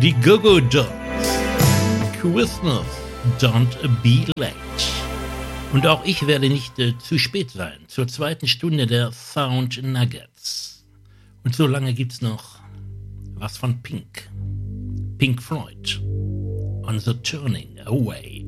Die Go-Go Dolls. Christmas, don't be late. Und auch ich werde nicht zu spät sein zur zweiten Stunde der Sound Nuggets. Und so lange gibt's noch was von Pink. Pink Floyd. On the Turning Away.